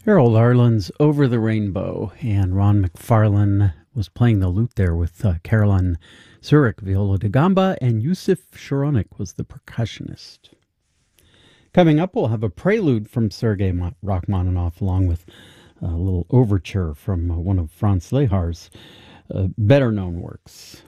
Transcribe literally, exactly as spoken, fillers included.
Harold Arlen's Over the Rainbow, and Ron McFarlane was playing the lute there with uh, Caroline Zurich, viola da gamba, and Yusuf Sharonik was the percussionist. Coming up, we'll have a prelude from Sergei Rachmaninoff, along with a little overture from uh, one of Franz Lehar's uh, better-known works.